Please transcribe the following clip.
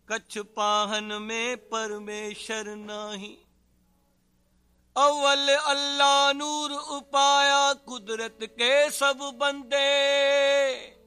कछ पाहन में परमेश्वर नाही। अव्वल अल्लाह नूर उपाया, कुदरत के सब बंदे